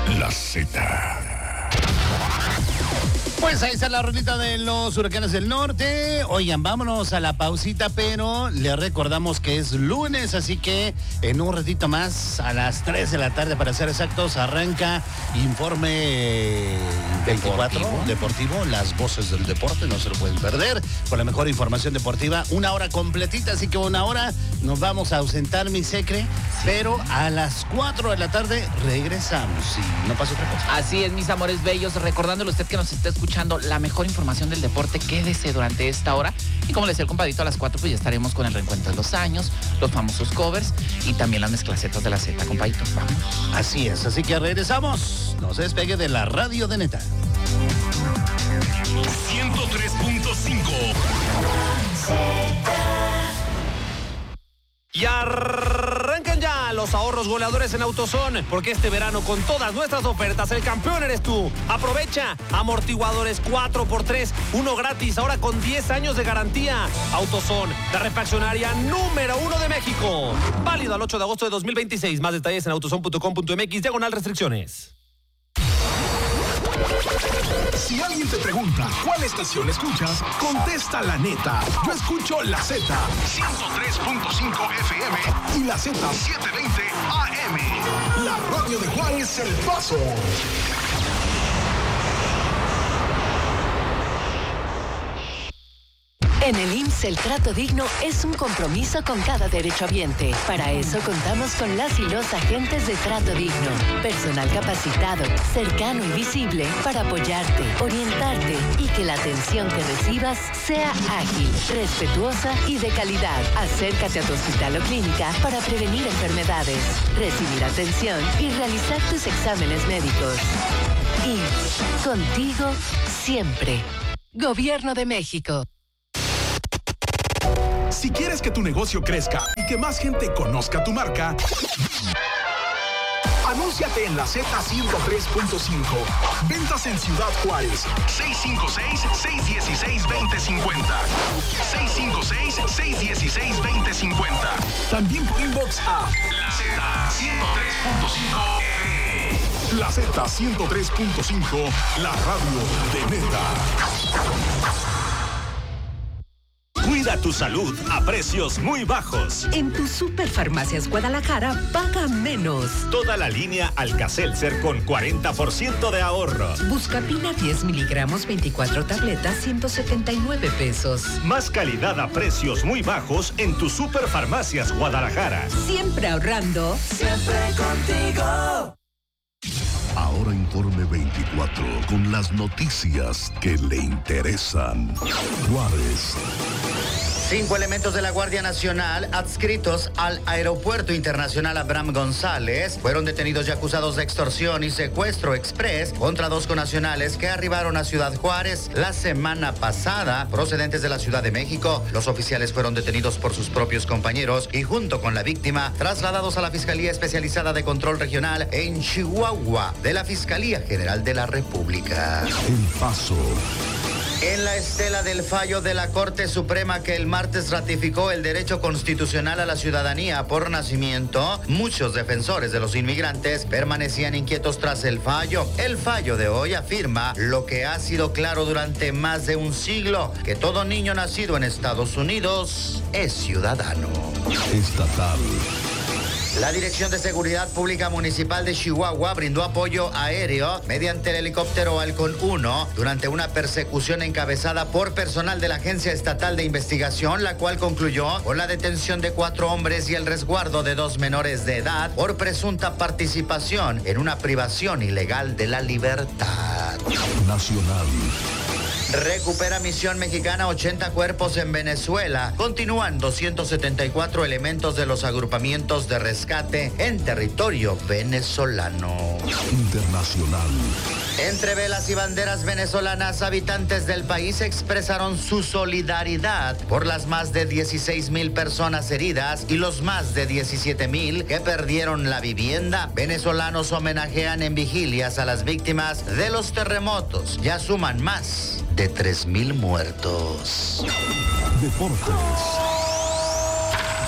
La Z. Pues ahí está la rolita de los Huracanes del Norte. Oigan, vámonos a la pausita, pero le recordamos que es lunes, así que en un ratito más, a las 3 de la tarde, para ser exactos, arranca Informe 24 Deportivo, las voces del deporte, no se lo pueden perder, con la mejor información deportiva, una hora completita, así que una hora nos vamos a ausentar, mi secre, pero a las 4 de la tarde regresamos y no pasa otra cosa. Así es, mis amores bellos, recordándole a usted que nos está escuchando la mejor información del deporte, quédese durante esta hora. Y como le decía el compadrito, a las 4 pues ya estaremos con el reencuentro de los años, los famosos covers y también las mezclacetas de la Z, compadrito. Vamos. Así es, así que regresamos. No se despegue de la radio de Neta. 103.5. Y arrancan ya los ahorros goleadores en AutoZone, porque este verano con todas nuestras ofertas el campeón eres tú. Aprovecha amortiguadores 4x3, uno gratis, ahora con 10 años de garantía. AutoZone, la refaccionaria número 1 de México. Válido al 8 de agosto de 2026. Más detalles en autozone.com.mx/restricciones. Si alguien te pregunta cuál estación escuchas, contesta la neta. Yo escucho la Z 103.5 FM y la Z 720 AM. La radio de Juárez, El Paso. En el IMSS, el trato digno es un compromiso con cada derechohabiente. Para eso contamos con las y los agentes de trato digno. Personal capacitado, cercano y visible para apoyarte, orientarte y que la atención que recibas sea ágil, respetuosa y de calidad. Acércate a tu hospital o clínica para prevenir enfermedades, recibir atención y realizar tus exámenes médicos. IMSS, contigo siempre. Gobierno de México. Si quieres que tu negocio crezca y que más gente conozca tu marca, anúnciate en la Z 103.5. Ventas en Ciudad Juárez. 656-616-2050. 656-616-2050. También por inbox a la Z 103.5. La Z 103.5, la radio de Neta. Cuida tu salud a precios muy bajos. En tu Superfarmacias Guadalajara, paga menos. Toda la línea Alka-Seltzer con 40% de ahorro. Buscapina 10 miligramos, 24 tabletas, 179 pesos. Más calidad a precios muy bajos en tu Superfarmacias Guadalajara. Siempre ahorrando. Siempre contigo. Ahora Informe 24 con las noticias que le interesan. Juárez. 5 elementos de la Guardia Nacional adscritos al Aeropuerto Internacional Abraham González fueron detenidos y acusados de extorsión y secuestro express contra 2 connacionales que arribaron a Ciudad Juárez la semana pasada, procedentes de la Ciudad de México. Los oficiales fueron detenidos por sus propios compañeros y junto con la víctima trasladados a la Fiscalía Especializada de Control Regional en Chihuahua de la Fiscalía General de la República. El Paso. En la estela del fallo de la Corte Suprema que el martes ratificó el derecho constitucional a la ciudadanía por nacimiento, muchos defensores de los inmigrantes permanecían inquietos tras el fallo. El fallo de hoy afirma lo que ha sido claro durante más de un siglo, que todo niño nacido en Estados Unidos es ciudadano. Estatal. La Dirección de Seguridad Pública Municipal de Chihuahua brindó apoyo aéreo mediante el helicóptero Halcón 1 durante una persecución encabezada por personal de la Agencia Estatal de Investigación, la cual concluyó con la detención de 4 hombres y el resguardo de 2 menores de edad por presunta participación en una privación ilegal de la libertad. Nacional. Recupera Misión Mexicana 80 cuerpos en Venezuela. Continúan 274 elementos de los agrupamientos de rescate en territorio venezolano. Internacional. Entre velas y banderas venezolanas, habitantes del país expresaron su solidaridad por las más de 16,000 personas heridas y los más de 17,000 que perdieron la vivienda. Venezolanos homenajean en vigilias a las víctimas de los terremotos. Ya suman más de 3,000 muertos. Deportes.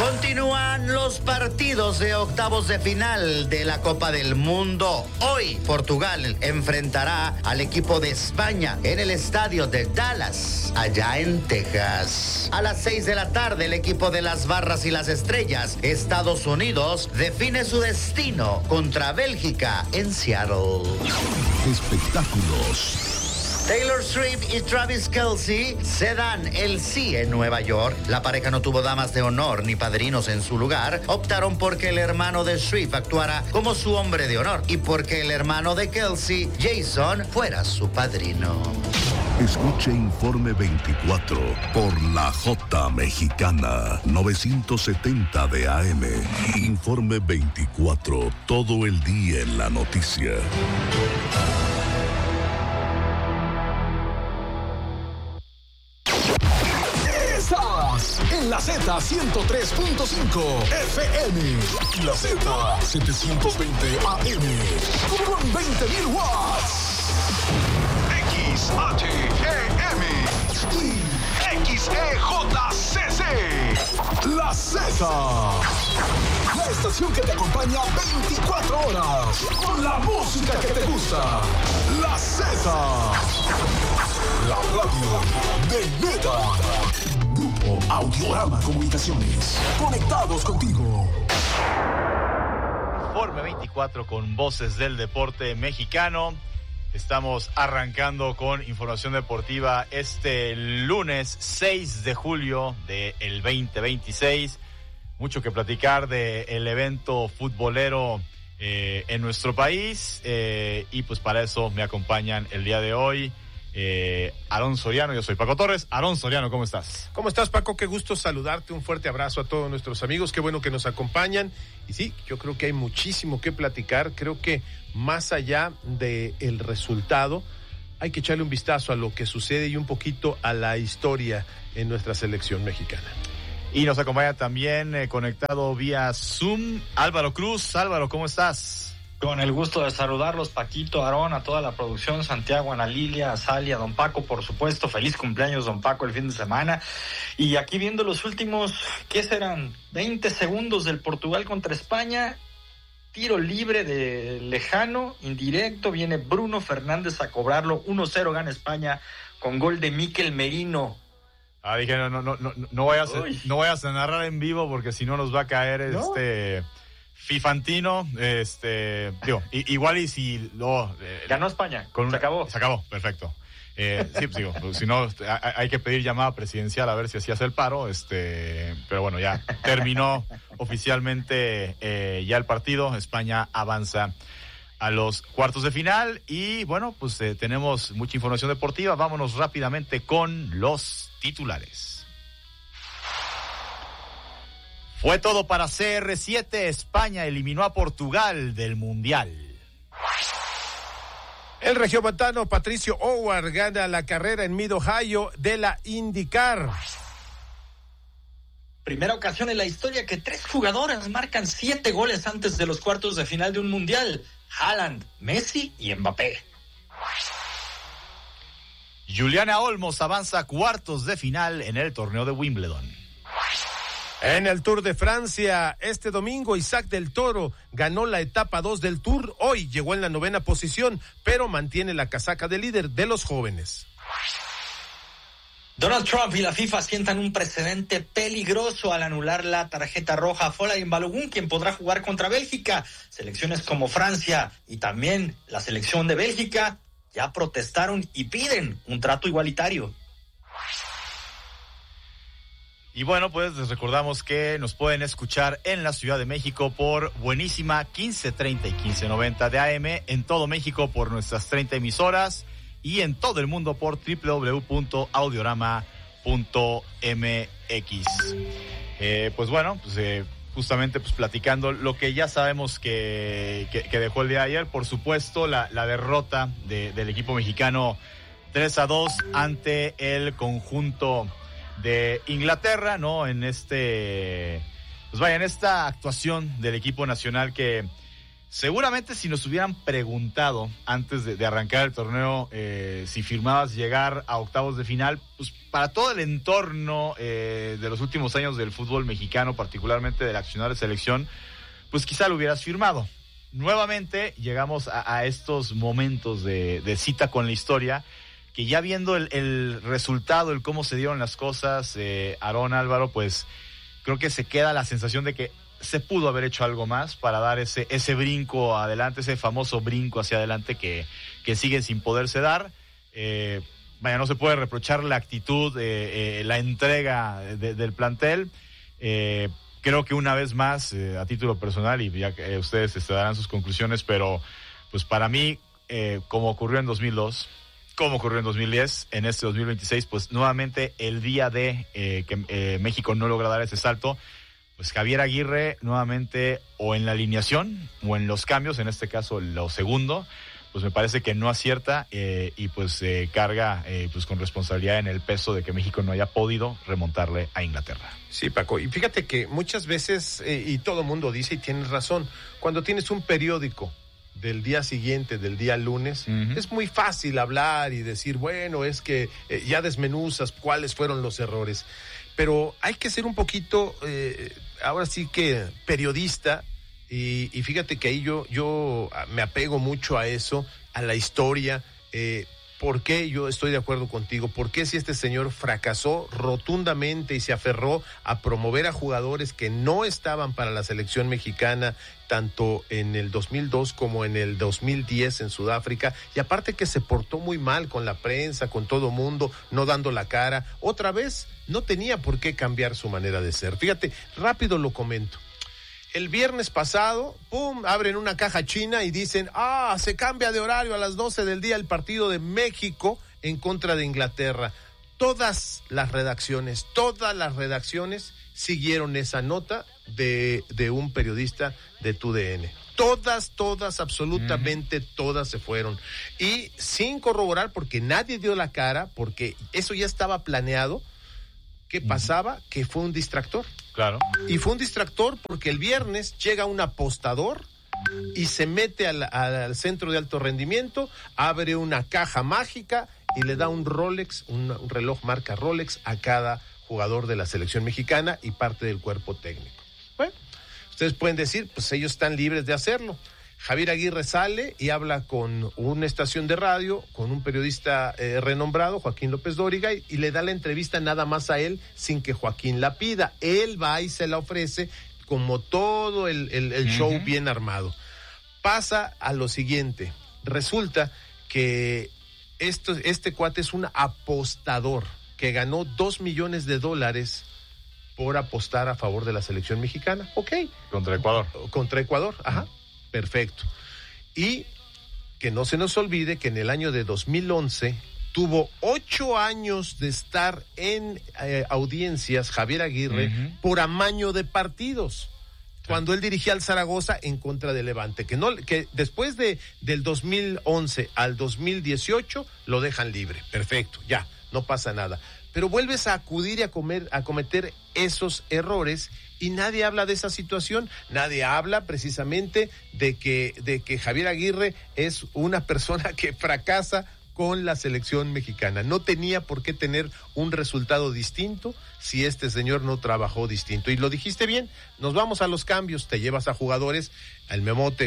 Continúan los partidos de octavos de final de la Copa del Mundo. Hoy Portugal enfrentará al equipo de España en el estadio de Dallas, allá en Texas. A las 6 de la tarde, el equipo de las Barras y las Estrellas, Estados Unidos, define su destino contra Bélgica en Seattle. Espectáculos. Taylor Swift y Travis Kelce se dan el sí en Nueva York. La pareja no tuvo damas de honor ni padrinos en su lugar. Optaron porque el hermano de Swift actuara como su hombre de honor y porque el hermano de Kelce, Jason, fuera su padrino. Escuche Informe 24 por la J Mexicana 970 de AM. Informe 24, todo el día en la noticia. Estás en la Z103.5 FM, la Z720 AM, con 20.000 watts. XHEM y XEJCC. La Z. La estación que te acompaña 24 horas con la música que te gusta. La Z. La radio de neta. Grupo Audiorama Comunicaciones. Conectados contigo. Informe 24 con voces del deporte mexicano. Estamos arrancando con información deportiva este lunes 6 de julio del 2026. Mucho que platicar del evento futbolero en nuestro país. Y pues para eso me acompañan el día de hoy Aarón Soriano. Yo soy Paco Torres. Aarón Soriano, ¿cómo estás? ¿Cómo estás, Paco? Qué gusto saludarte, un fuerte abrazo a todos nuestros amigos, qué bueno que nos acompañan. Y sí, yo creo que hay muchísimo que platicar. Creo que más allá del resultado, hay que echarle un vistazo a lo que sucede y un poquito a la historia en nuestra selección mexicana. Y nos acompaña también conectado vía Zoom Álvaro Cruz. Álvaro, ¿cómo estás? Con el gusto de saludarlos, Paquito, Aarón, a toda la producción, Santiago, Ana Lilia, Salia, don Paco, por supuesto. Feliz cumpleaños, don Paco, el fin de semana. Y aquí viendo los últimos, ¿qué serán? 20 segundos del Portugal contra España. Tiro libre de lejano, indirecto. Viene Bruno Fernández a cobrarlo. 1-0 gana España con gol de Mikel Merino. Dije, no vayas a narrar en vivo porque si no nos va a caer ¿No? Fifantino, igual y si lo... Ganó España, se acabó. Se acabó, perfecto. Sí, pues digo, si no, hay que pedir llamada presidencial a ver si así hace el paro, pero bueno, ya terminó oficialmente ya el partido. España avanza a los cuartos de final y bueno, pues tenemos mucha información deportiva. Vámonos rápidamente con los titulares. Fue todo para CR7. España eliminó a Portugal del Mundial. El regiomontano Patricio Howard gana la carrera en Mid Ohio de la IndyCar. Primera ocasión en la historia que 3 jugadoras marcan 7 goles antes de los cuartos de final de un mundial. Haaland, Messi y Mbappé. Juliana Olmos avanza a cuartos de final en el torneo de Wimbledon. En el Tour de Francia, este domingo, Isaac del Toro ganó la etapa 2 del Tour. Hoy llegó en la 9ª posición, pero mantiene la casaca de líder de los jóvenes. Donald Trump y la FIFA sientan un precedente peligroso al anular la tarjeta roja a Folarin Balogun, quien podrá jugar contra Bélgica. Selecciones como Francia y también la selección de Bélgica ya protestaron y piden un trato igualitario. Y bueno, pues les recordamos que nos pueden escuchar en la Ciudad de México por Buenísima 1530 y 1590 de AM, en todo México por nuestras 30 emisoras y en todo el mundo por www.audiorama.mx. Pues bueno, justamente pues platicando lo que ya sabemos que dejó el día de ayer, por supuesto la derrota del equipo mexicano 3-2 ante el conjunto de Inglaterra, ¿no? En esta actuación del equipo nacional que Seguramente si nos hubieran preguntado antes de arrancar el torneo si firmabas llegar a octavos de final, pues para todo el entorno de los últimos años del fútbol mexicano, particularmente del accionar de selección, pues quizá lo hubieras firmado. Nuevamente llegamos a estos momentos de cita con la historia, que ya viendo el resultado, el cómo se dieron las cosas, Aarón, Álvaro, pues creo que se queda la sensación de que se pudo haber hecho algo más para dar ese brinco adelante, ese famoso brinco hacia adelante que sigue sin poderse dar. No se puede reprochar la actitud, la entrega del plantel. Creo que una vez más, a título personal, y ya que ustedes darán sus conclusiones, pero pues para mí, como ocurrió en 2002, como ocurrió en 2010, en este 2026, pues nuevamente el día de que México no logra dar ese salto, pues Javier Aguirre nuevamente o en la alineación o en los cambios, en este caso lo segundo, pues me parece que no acierta y pues carga pues con responsabilidad en el peso de que México no haya podido remontarle a Inglaterra. Sí, Paco, y fíjate que muchas veces, y todo mundo dice, y tienes razón, cuando tienes un periódico del día siguiente, del día lunes, es muy fácil hablar y decir, bueno, es que ya desmenuzas cuáles fueron los errores, pero hay que ser un poquito, ahora sí que periodista, y fíjate que ahí yo me apego mucho a eso, a la historia. ¿Por qué yo estoy de acuerdo contigo? ¿Por qué si este señor fracasó rotundamente y se aferró a promover a jugadores que no estaban para la selección mexicana, tanto en el 2002 como en el 2010 en Sudáfrica? Y aparte que se portó muy mal con la prensa, con todo mundo, no dando la cara. Otra vez, no tenía por qué cambiar su manera de ser. Fíjate, rápido lo comento. El viernes pasado, abren una caja china y dicen, se cambia de horario a las 12 del día el partido de México en contra de Inglaterra. Todas las redacciones siguieron esa nota de un periodista de TUDN. Todas, absolutamente todas se fueron. Y sin corroborar, porque nadie dio la cara, porque eso ya estaba planeado. ¿Qué pasaba? Que fue un distractor. Claro. Y fue un distractor porque el viernes llega un apostador y se mete al centro de alto rendimiento, abre una caja mágica y le da un Rolex, un reloj marca Rolex a cada jugador de la selección mexicana y parte del cuerpo técnico. Bueno, ustedes pueden decir, pues ellos están libres de hacerlo. Javier Aguirre sale y habla con una estación de radio, con un periodista renombrado, Joaquín López Dóriga, y le da la entrevista nada más a él, sin que Joaquín la pida. Él va y se la ofrece, como todo el show bien armado. Pasa a lo siguiente. Resulta que este cuate es un apostador que ganó $2 millones por apostar a favor de la selección mexicana. Ok. Contra Ecuador. Contra Ecuador, ajá. Perfecto. Y que no se nos olvide que en el año de 2011 tuvo 8 años de estar en audiencias Javier Aguirre por amaño de partidos. Cuando él dirigía al Zaragoza en contra de Levante, que después del 2011 al 2018 lo dejan libre. Perfecto, ya, no pasa nada. Pero vuelves a acudir y a cometer esos errores y nadie habla de esa situación. Nadie habla precisamente de que Javier Aguirre es una persona que fracasa con la selección mexicana. No tenía por qué tener un resultado distinto si este señor no trabajó distinto. Y lo dijiste bien, nos vamos a los cambios, te llevas a jugadores, al Memote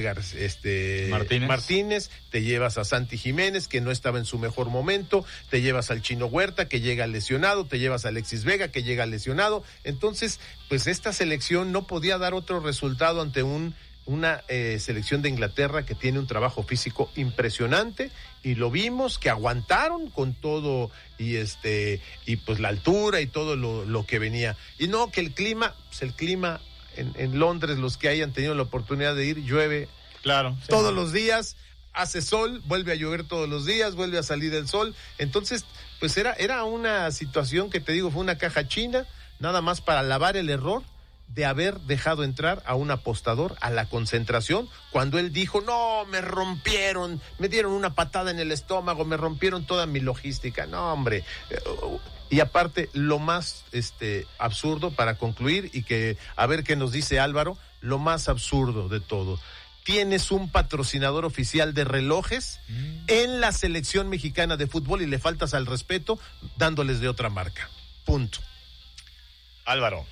Martínez, te llevas a Santi Jiménez, que no estaba en su mejor momento, te llevas al Chino Huerta, que llega lesionado, te llevas a Alexis Vega, que llega lesionado. Entonces, pues esta selección no podía dar otro resultado ante una selección de Inglaterra que tiene un trabajo físico impresionante, y lo vimos que aguantaron con todo y pues la altura y todo lo que venía. Y no que el clima en Londres, los que hayan tenido la oportunidad de ir, llueve todos los días, hace sol, vuelve a llover todos los días, vuelve a salir el sol. Entonces, pues era una situación que te digo, fue una caja china, nada más para lavar el error de haber dejado entrar a un apostador a la concentración, cuando él dijo, no, me rompieron, me dieron una patada en el estómago, me rompieron toda mi logística. No, hombre. Y aparte, lo más absurdo, para concluir, y que a ver qué nos dice Álvaro, lo más absurdo de todo, tienes un patrocinador oficial de relojes en la selección mexicana de fútbol y le faltas al respeto dándoles de otra marca. Punto. Álvaro.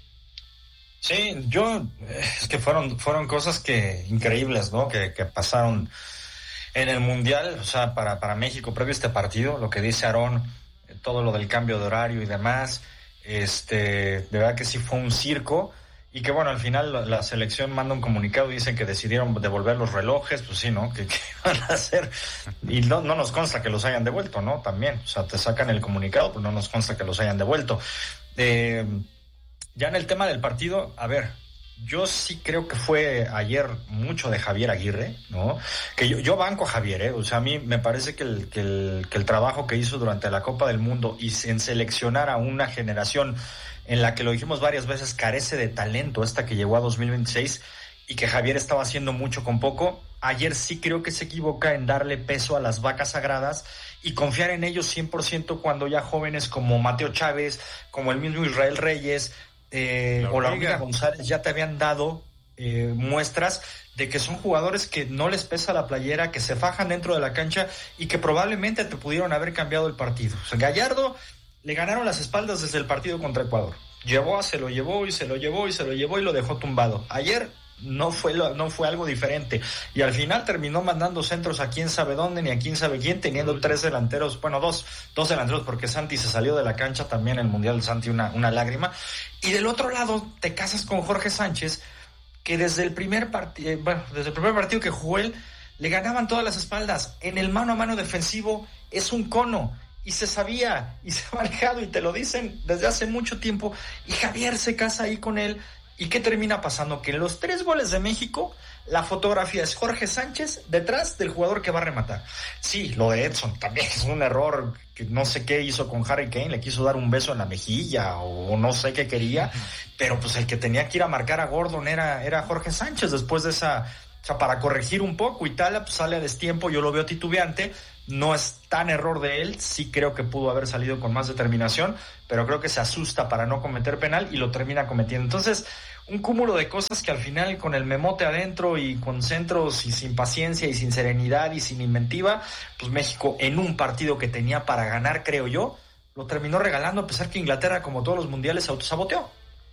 Sí, es que fueron cosas increíbles, ¿no? Que pasaron en el Mundial, o sea, para México previo a este partido, lo que dice Aarón, todo lo del cambio de horario y demás, de verdad que sí fue un circo. Y que bueno, al final la selección manda un comunicado y dicen que decidieron devolver los relojes, pues sí, ¿no? ¿Qué van a hacer? Y no nos consta que los hayan devuelto, ¿no? También, o sea, te sacan el comunicado, pero no nos consta que los hayan devuelto. Ya en el tema del partido, a ver, yo sí creo que fue ayer mucho de Javier Aguirre, ¿no? Que yo banco a Javier, o sea, a mí me parece que el trabajo que hizo durante la Copa del Mundo y en seleccionar a una generación en la que lo dijimos varias veces, carece de talento, esta que llegó a 2026, y que Javier estaba haciendo mucho con poco. Ayer sí creo que se equivoca en darle peso a las vacas sagradas y confiar en ellos 100% cuando ya jóvenes como Mateo Chávez, como el mismo Israel Reyes, o la Hormiga González ya te habían dado muestras de que son jugadores que no les pesa la playera, que se fajan dentro de la cancha y que probablemente te pudieron haber cambiado el partido. O sea, Gallardo le ganaron las espaldas desde el partido contra Ecuador. Se lo llevó y lo dejó tumbado. Ayer no fue algo diferente. Y al final terminó mandando centros a quién sabe dónde, ni a quién sabe quién, teniendo tres delanteros, bueno, dos delanteros, porque Santi se salió de la cancha también en el Mundial de Santi, una lágrima. Y del otro lado te casas con Jorge Sánchez, que desde el primer partido que jugó él, le ganaban todas las espaldas. En el mano a mano defensivo es un cono. Y se sabía, y se ha manejado, y te lo dicen desde hace mucho tiempo, y Javier se casa ahí con él. ¿Y qué termina pasando? Que en los 3 goles de México, la fotografía es Jorge Sánchez detrás del jugador que va a rematar. Sí, lo de Edson también es un error, que no sé qué hizo con Harry Kane, le quiso dar un beso en la mejilla, o no sé qué quería, pero pues el que tenía que ir a marcar a Gordon era Jorge Sánchez después de esa... O sea, para corregir un poco, Italia pues sale a destiempo, yo lo veo titubeante, no es tan error de él, sí creo que pudo haber salido con más determinación, pero creo que se asusta para no cometer penal y lo termina cometiendo. Entonces, un cúmulo de cosas que al final con el memote adentro y con centros y sin paciencia y sin serenidad y sin inventiva, pues México en un partido que tenía para ganar, creo yo, lo terminó regalando, a pesar que Inglaterra, como todos los mundiales, se autosaboteó.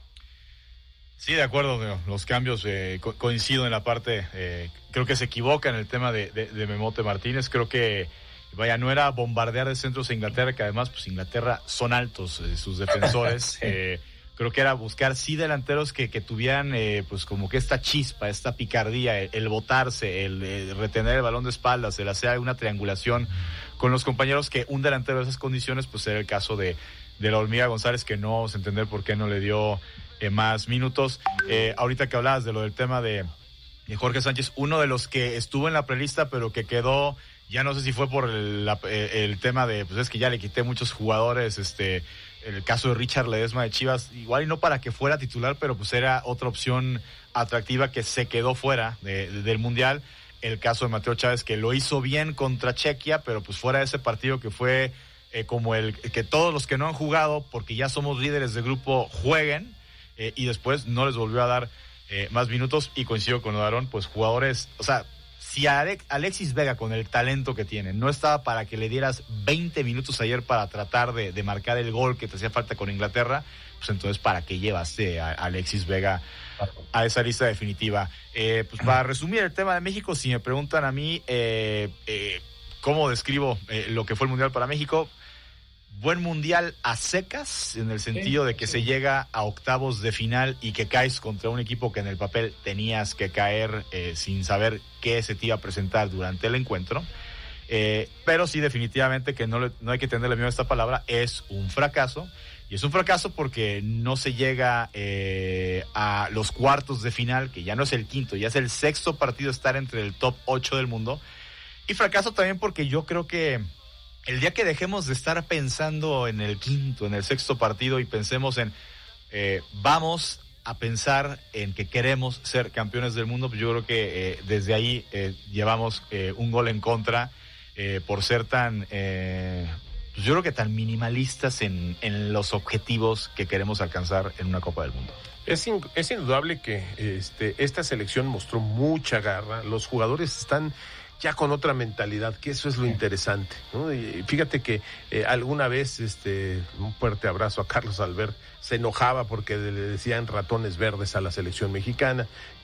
Sí, de acuerdo, los cambios coincido en la parte, creo que se equivoca en el tema de Memote Martínez, creo que, no era bombardear de centros a Inglaterra, que además, pues Inglaterra son altos sus defensores, sí. Creo que era buscar, sí, delanteros que tuvieran, pues como que esta chispa, esta picardía, el botarse, el retener el balón de espaldas, el hacer una triangulación con los compañeros, que un delantero de esas condiciones, pues era el caso de la Hormiga González, que no vamos a entender por qué no le dio más minutos. Ahorita que hablabas de lo del tema de Jorge Sánchez, uno de los que estuvo en la prelista pero que quedó, ya no sé si fue por el tema de, pues es que ya le quité muchos jugadores, el caso de Richard Ledesma de Chivas, igual y no para que fuera titular, pero pues era otra opción atractiva que se quedó fuera del Mundial. El caso de Mateo Chávez, que lo hizo bien contra Chequia, pero pues fuera de ese partido que fue como el que todos los que no han jugado, porque ya somos líderes de grupo, jueguen, y después no les volvió a dar más minutos. Y coincido con Aarón, pues jugadores, o sea, si Alexis Vega, con el talento que tiene, no estaba para que le dieras 20 minutos ayer para tratar de marcar el gol que te hacía falta con Inglaterra, pues entonces ¿para qué llevaste a Alexis Vega a esa lista definitiva? Pues para resumir el tema de México, si me preguntan a mí cómo describo lo que fue el Mundial para México, buen Mundial a secas, en el sentido de que se llega a octavos de final y que caes contra un equipo que en el papel tenías que caer sin saber qué se te iba a presentar durante el encuentro. Pero sí, definitivamente que no hay que tenerle miedo a esta palabra, es un fracaso. Y es un fracaso porque no se llega a los cuartos de final, que ya no es el quinto, ya es el sexto partido estar entre el top 8 del mundo. Y fracaso también porque yo creo que el día que dejemos de estar pensando en el quinto, en el sexto partido y pensemos en vamos a pensar en que queremos ser campeones del mundo, pues yo creo que desde ahí llevamos un gol en contra por ser tan, pues yo creo que tan minimalistas en los objetivos que queremos alcanzar en una Copa del Mundo. Es indudable que esta selección mostró mucha garra. Los jugadores están ya con otra mentalidad, que eso es lo interesante, ¿no? Y fíjate que alguna vez, un fuerte abrazo a Carlos Albert, se enojaba porque le decían ratones verdes a la selección mexicana,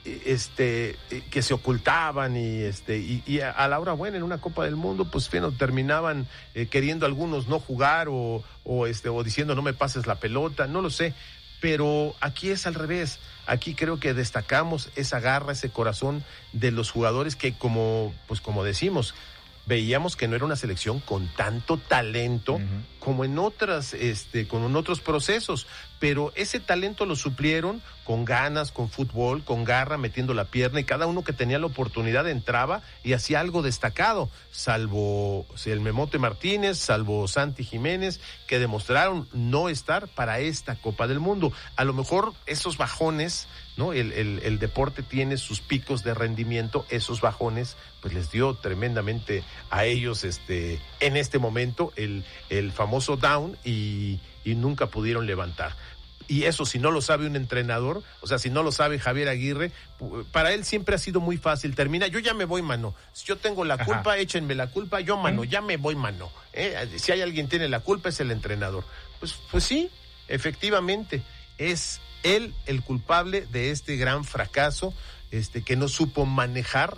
que se ocultaban y a la hora buena en una Copa del Mundo, pues bueno, terminaban queriendo algunos no jugar o diciendo no me pases la pelota, no lo sé. Pero aquí es al revés. Aquí creo que destacamos esa garra, ese corazón de los jugadores que como decimos, veíamos que no era una selección con tanto talento como en otros procesos, pero ese talento lo suplieron con ganas, con fútbol, con garra, metiendo la pierna, y cada uno que tenía la oportunidad entraba y hacía algo destacado, salvo el Memote Martínez, salvo Santi Jiménez, que demostraron no estar para esta Copa del Mundo. A lo mejor esos bajones, ¿no? El deporte tiene sus picos de rendimiento, esos bajones pues les dio tremendamente a ellos en este momento el famoso down y nunca pudieron levantar. Y eso, si no lo sabe un entrenador, o sea, si no lo sabe Javier Aguirre, para él siempre ha sido muy fácil. Termina, yo ya me voy, mano. Si yo tengo la culpa, échenme la culpa, yo, mano, ya me voy, mano. Si hay alguien que tiene la culpa, es el entrenador. Pues sí, efectivamente, es él el culpable de este gran fracaso, que no supo manejar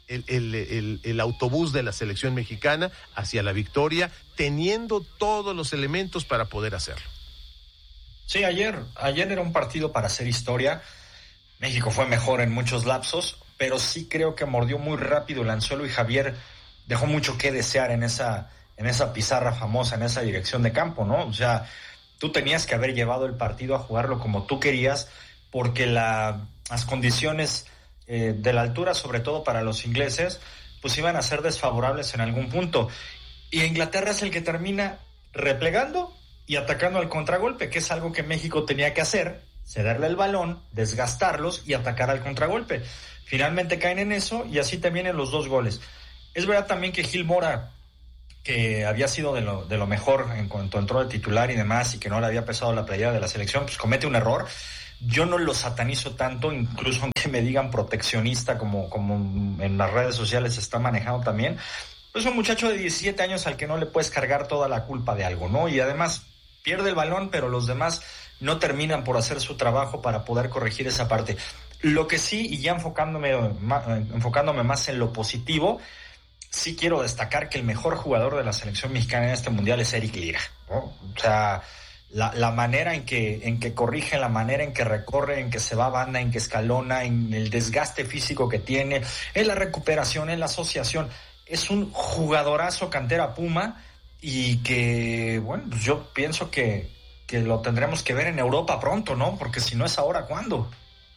el autobús de la selección mexicana hacia la victoria, teniendo todos los elementos para poder hacerlo. Sí, ayer era un partido para hacer historia. México fue mejor en muchos lapsos, pero sí creo que mordió muy rápido el anzuelo y Javier dejó mucho que desear en esa pizarra famosa, en esa dirección de campo, ¿no? O sea, tú tenías que haber llevado el partido a jugarlo como tú querías, porque las condiciones de la altura, sobre todo para los ingleses, pues iban a ser desfavorables en algún punto. Y Inglaterra es el que termina replegando y atacando al contragolpe, que es algo que México tenía que hacer, cederle el balón, desgastarlos y atacar al contragolpe. Finalmente caen en eso y así terminan los 2 goles. Es verdad también que Gil Mora, que había sido de lo mejor en cuanto entró de titular y demás, y que no le había pesado la playera de la selección, pues comete un error. Yo no lo satanizo tanto, incluso aunque me digan proteccionista, como en las redes sociales se está manejando también. Pues un muchacho de 17 años al que no le puedes cargar toda la culpa de algo, ¿no? Y además pierde el balón, pero los demás no terminan por hacer su trabajo para poder corregir esa parte. Lo que sí, y ya enfocándome más en lo positivo, sí quiero destacar que el mejor jugador de la selección mexicana en este mundial es Eric Lira, ¿no? O sea, la manera en que corrige, la manera en que recorre, en que se va a banda, en que escalona, en el desgaste físico que tiene, en la recuperación, en la asociación. Es un jugadorazo cantera Puma y que, bueno, pues yo pienso que lo tendremos que ver en Europa pronto, ¿no? Porque si no es ahora, ¿cuándo?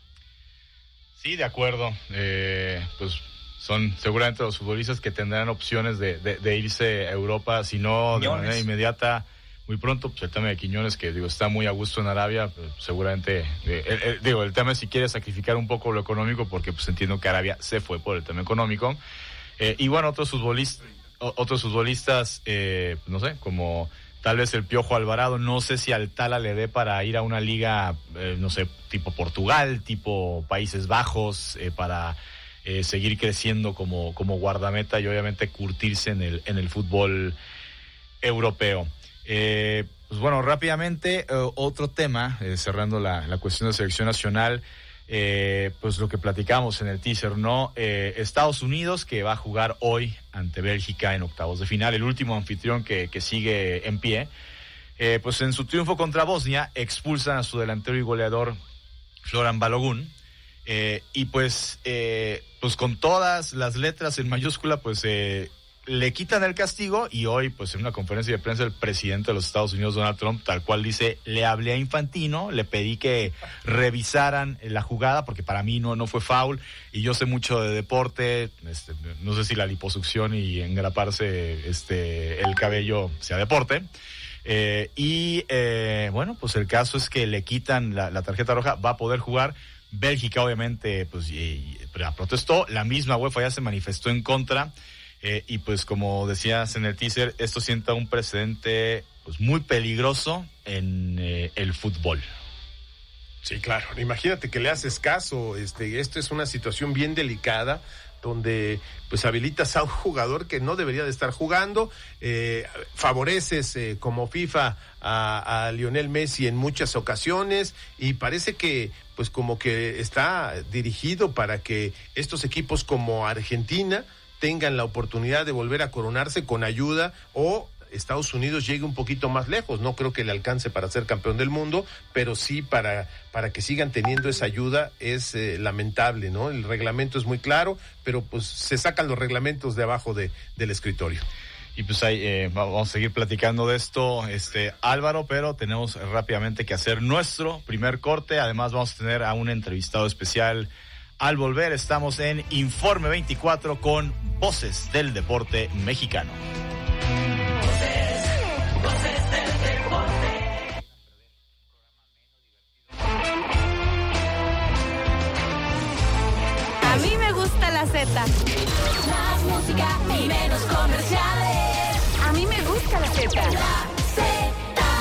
Sí, de acuerdo. Pues son seguramente los futbolistas que tendrán opciones de irse a Europa, si no Quiñones, de manera inmediata, muy pronto. Pues el tema de Quiñones, que está muy a gusto en Arabia, pues seguramente, el tema es si quiere sacrificar un poco lo económico, porque pues entiendo que Arabia se fue por el tema económico. Y bueno, otros futbolistas, no sé, como tal vez el Piojo Alvarado, no sé si al Tala le dé para ir a una liga, no sé, tipo Portugal, tipo Países Bajos, para seguir creciendo como guardameta y obviamente curtirse en el fútbol europeo. Pues bueno, rápidamente, otro tema, cerrando la cuestión de selección nacional, pues lo que platicamos en el teaser, ¿no? Estados Unidos, que va a jugar hoy ante Bélgica en octavos de final, el último anfitrión que sigue en pie, pues en su triunfo contra Bosnia expulsan a su delantero y goleador Floran Balogun, y pues con todas las letras en mayúscula, pues le quitan el castigo, y hoy, pues en una conferencia de prensa, el presidente de los Estados Unidos, Donald Trump, tal cual dice, le hablé a Infantino, le pedí que revisaran la jugada, porque para mí no fue foul, y yo sé mucho de deporte, no sé si la liposucción y engraparse el cabello sea deporte, bueno, pues el caso es que le quitan la tarjeta roja, va a poder jugar. Bélgica, obviamente, pues protestó, la misma UEFA ya se manifestó en contra. Y pues como decías en el teaser, esto sienta un precedente pues muy peligroso en el fútbol. Sí, claro. Imagínate que le haces caso. Esto es una situación bien delicada, donde pues habilitas a un jugador que no debería de estar jugando, favoreces como FIFA a Lionel Messi en muchas ocasiones, y parece que pues como que está dirigido para que estos equipos como Argentina tengan la oportunidad de volver a coronarse con ayuda, o Estados Unidos llegue un poquito más lejos. No creo que le alcance para ser campeón del mundo, pero sí para que sigan teniendo esa ayuda. Es lamentable, ¿no? El reglamento es muy claro, pero pues se sacan los reglamentos de abajo del escritorio. Y pues ahí vamos a seguir platicando de esto, Álvaro, pero tenemos rápidamente que hacer nuestro primer corte. Además vamos a tener a un entrevistado especial al volver. Estamos en Informe 24 con Voces del Deporte Mexicano. A mí me gusta la Z. Más música y menos comerciales. A mí me gusta la Z. La Z.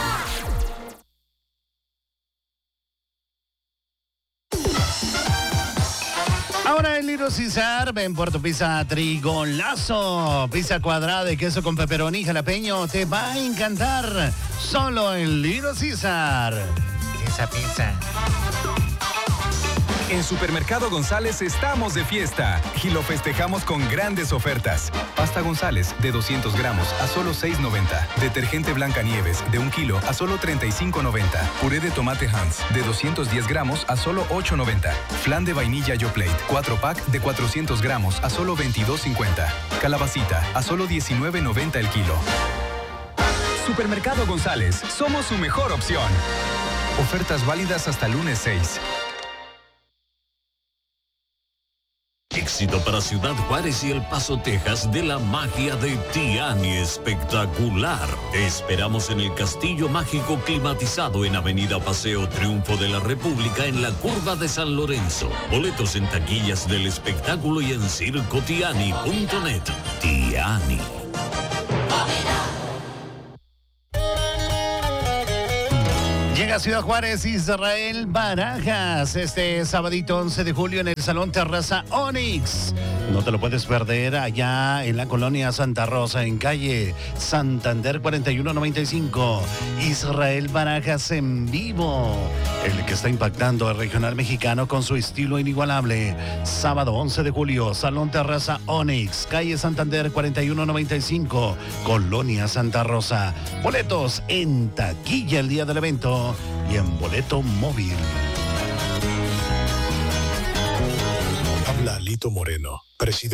Ahora en Little César, ven por tu pizza Trigolazo, pizza cuadrada de queso con pepperoni jalapeño, te va a encantar. Solo en Little César. Esa pizza. En Supermercado González estamos de fiesta y lo festejamos con grandes ofertas. Pasta González de 200 gramos a solo $6.90. Detergente Blancanieves de 1 kilo a solo $35.90. Puré de tomate Hans de 210 gramos a solo $8.90. Flan de vainilla Yoplait 4-pack de 400 gramos a solo $22.50. Calabacita a solo $19.90 el kilo. Supermercado González, somos su mejor opción. Ofertas válidas hasta lunes 6. Éxito para Ciudad Juárez y El Paso, Texas, de la magia de Tiani Espectacular. Te esperamos en el Castillo Mágico climatizado en Avenida Paseo Triunfo de la República, en la curva de San Lorenzo. Boletos en taquillas del espectáculo y en circotiani.net. Tiani. Llega a Ciudad Juárez, Israel Barajas, este sabadito 11 de julio en el Salón Terraza Onyx. No te lo puedes perder allá en la colonia Santa Rosa, en calle Santander 4195. Israel Barajas en vivo, el que está impactando al regional mexicano con su estilo inigualable. Sábado 11 de julio, Salón Terraza Onyx, calle Santander 4195, colonia Santa Rosa. Boletos en taquilla el día del evento y en boleto móvil. Habla Lito Moreno, presidente.